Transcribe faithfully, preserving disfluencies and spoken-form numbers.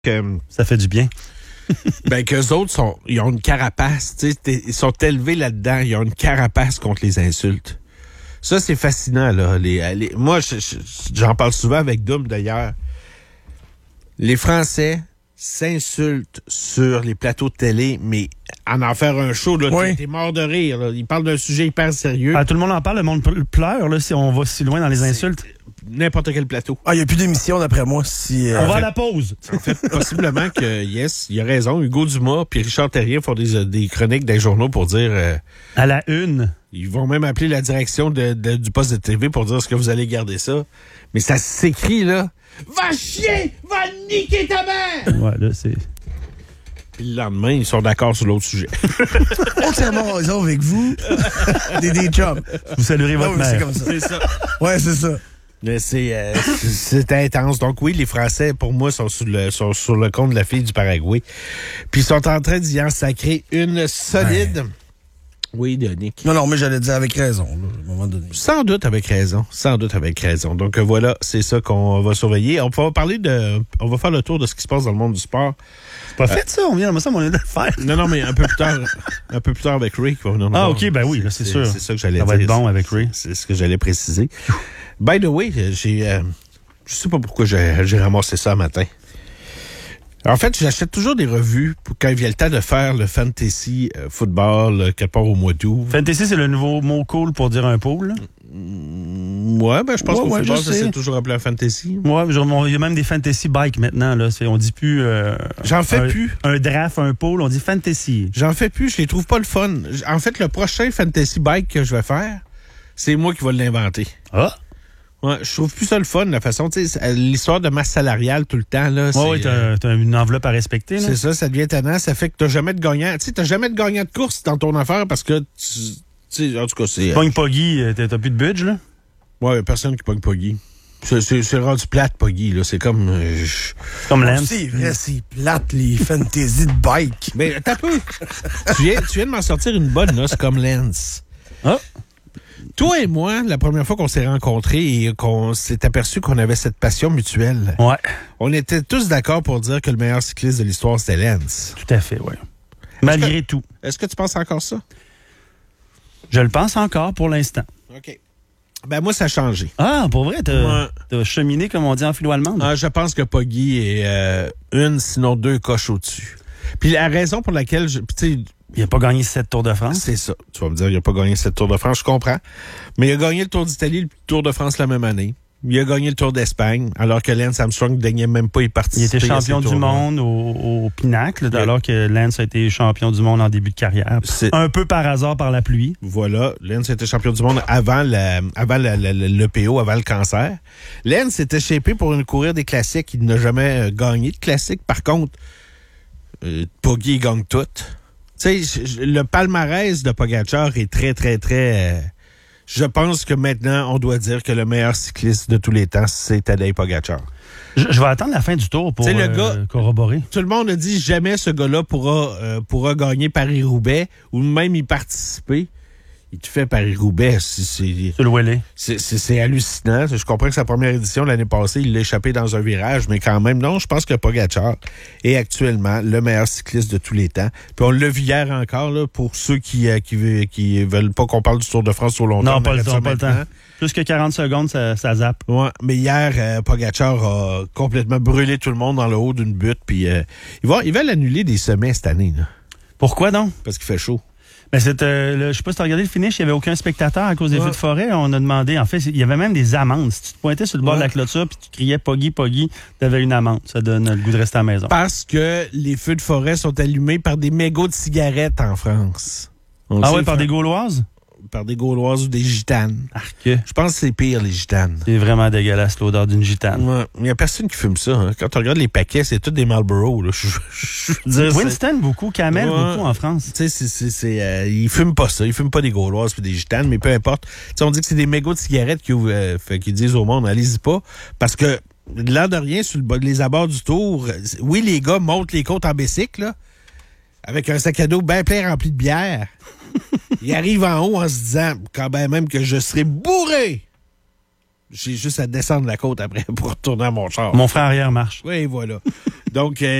Que, ça fait du bien. ben, qu'eux autres, sont, ils ont une carapace. Ils sont élevés là-dedans. Ils ont une carapace contre les insultes. Ça, c'est fascinant, là. Les, les, moi, je, je, j'en parle souvent avec Doom, d'ailleurs. Les Français s'insultent sur les plateaux de télé, mais en en faire un show, là, oui. t'es, t'es mort de rire. Là. Ils parlent d'un sujet hyper sérieux. Ah, tout le monde en parle, le monde pleure là, si on va si loin dans les insultes. C'est n'importe quel plateau. Ah, il n'y a plus d'émission, d'après moi. Si, euh, on va à la pause. En fait, possiblement que, yes, il a raison. Hugo Dumas puis Richard Terrien font des, des chroniques dans les journaux pour dire... Euh, à la une. Ils vont même appeler la direction de, de, du poste de T V pour dire est-ce que vous allez garder ça. Mais ça s'écrit, là. Va chier! Va niquer ta mère! Ouais, là, c'est... Puis le lendemain, ils sont d'accord sur l'autre sujet. Entièrement raison avec vous. des, des chums. Vous saluerez votre non, mère. C'est comme ça. C'est ça. Ouais, c'est ça. Mais c'est, euh, c'est, c'est intense. Donc oui, les Français, pour moi, sont sur le, sont sur le compte de la fille du Paraguay. Puis ils sont en train d'y en sacrer une solide... Ouais. Oui, de Nick. Non, non, mais j'allais dire avec raison, là, à un moment donné. Sans doute avec raison. Sans doute avec raison. Donc euh, voilà, c'est ça qu'on va surveiller. On va parler de... On va faire le tour de ce qui se passe dans le monde du sport. C'est pas euh, fait ça, on vient de ça, mais on vient de le faire. Non, non, mais un peu plus tard, un peu plus tard avec Ray. Ah, voir. OK, ben oui, là, c'est, c'est sûr. C'est ça que j'allais ça dire. Ça va être bon avec Ray. C'est, c'est ce que j'allais préciser. By the way, j'ai... Euh, je sais pas pourquoi j'ai, j'ai ramassé ça un matin. En fait, j'achète toujours des revues pour quand il vient le temps de faire le fantasy euh, football, quelque part au mois d'août. Fantasy, c'est le nouveau mot cool pour dire un pool. Mmh, ouais, ben je pense ouais, qu'au ouais, football, ça c'est toujours appelé un fantasy. Ouais, il y a même des fantasy bikes maintenant. Là. C'est, on dit plus... Euh, J'en fais un, plus. Un draft, un pool, on dit fantasy. J'en fais plus, je les trouve pas le fun. En fait, le prochain fantasy bike que je vais faire, c'est moi qui vais l'inventer. Ah! Ouais, je trouve plus ça le fun, la façon, tu sais, l'histoire de masse salariale tout le temps, là. Ouais, oui, t'as, euh, t'as une enveloppe à respecter, là. C'est ça, ça devient tannant, ça fait que t'as jamais de gagnant. Tu sais, t'as jamais de gagnant de course dans ton affaire parce que, tu sais, en tout cas, c'est... Pogne Poggy, t'as, t'as plus de budget, là? Ouais, personne qui pogne Poggy. C'est, c'est, c'est rendu plate, Poggy, là. C'est comme... Euh, je... Comme Lance. C'est vrai, c'est plate, les fantasy de bike. Mais t'as peu. tu, viens, tu viens de m'en sortir une bonne, là, c'est comme Lance. Ah! Toi et moi, la première fois qu'on s'est rencontrés et qu'on s'est aperçu qu'on avait cette passion mutuelle, ouais. on était tous d'accord pour dire que le meilleur cycliste de l'histoire, c'était Lance. Tout à fait, oui. Malgré que, tout. Est-ce que tu penses encore ça? Je le pense encore pour l'instant. OK. Ben moi, ça a changé. Ah, pour vrai? T'as, ouais. t'as cheminé, comme on dit en philo-allemande? Ah, je pense que Poggy est euh, une, sinon deux coches au-dessus. Puis la raison pour laquelle... je, il n'a pas gagné sept Tours de France. C'est ça. Tu vas me dire, il n'a pas gagné sept Tours de France, je comprends. Mais il a gagné le Tour d'Italie et le Tour de France la même année. Il a gagné le Tour d'Espagne, alors que Lance Armstrong ne daignait même pas y participer. Il était champion du monde au, au pinacle, oui. Alors que Lance a été champion du monde en début de carrière. C'est... Un peu par hasard par la pluie. Voilà. Lance était champion du monde avant, la, avant la, la, la, l'E P O, avant le cancer. Lance était shapé pour une courir des classiques. Il n'a jamais gagné de classiques. Par contre, euh, Poggy gagne toutes. Tu sais, le palmarès de Pogacar est très, très, très... Euh, je pense que maintenant, on doit dire que le meilleur cycliste de tous les temps, c'est Tadej Pogacar. Je, je vais attendre la fin du tour pour le euh, gars, corroborer. Tout le monde a dit jamais ce gars-là pourra, euh, pourra gagner Paris-Roubaix ou même y participer. Il te fait Paris-Roubaix. C'est, c'est, c'est, le c'est, c'est, c'est hallucinant. Je comprends que sa première édition l'année passée, il l'a échappé dans un virage, mais quand même, non, je pense que Pogacar est actuellement le meilleur cycliste de tous les temps. Puis on l'a vu hier encore, là, pour ceux qui euh, qui, qui veulent pas qu'on parle du Tour de France au long terme. Non, pas le temps, pas le temps. Plus que quarante secondes, ça, ça zappe. Ouais, mais hier, euh, Pogacar a complètement brûlé tout le monde dans le haut d'une butte. Puis euh, ils vont, ils veulent annuler des sommets cette année. Là. Pourquoi donc? Parce qu'il fait chaud. Ben c'est, euh, le, je sais pas si tu as regardé le finish, il n'y avait aucun spectateur à cause des ouais. feux de forêt. On a demandé, en fait, il y avait même des amendes. Si tu te pointais sur le bord ouais. de la clôture puis tu criais Poggy, Poggy, tu avais une amende. Ça donne le goût de rester à la maison. Parce que les feux de forêt sont allumés par des mégots de cigarettes en France. On ah ouais, par des Gauloises? Par des Gauloises ou des gitanes. Arc. Je pense que c'est pire, les gitanes. C'est vraiment dégueulasse, l'odeur d'une gitane. Ouais. Il n'y a personne qui fume ça. Hein. Quand on regarde les paquets, c'est tous des Marlboro. Là. Je, je, je dire, Winston, c'est... beaucoup. Camel, ouais. beaucoup en France. Tu sais, c'est, c'est, c'est, euh, ils fument pas ça. Ils fument pas des Gauloises et des gitanes, mais peu importe. T'sais, on dit que c'est des mégots de cigarettes qui, euh, fait, qui disent au monde, allez-y pas. Parce que, l'air de rien, sur le, les abords du Tour, oui, les gars montent les côtes en bicycle, là, avec un sac à dos bien plein rempli de bière. Il arrive en haut en se disant, quand ben même que je serai bourré, j'ai juste à descendre la côte après pour retourner à mon char. Mon frère arrière marche. Oui, voilà. Donc, euh,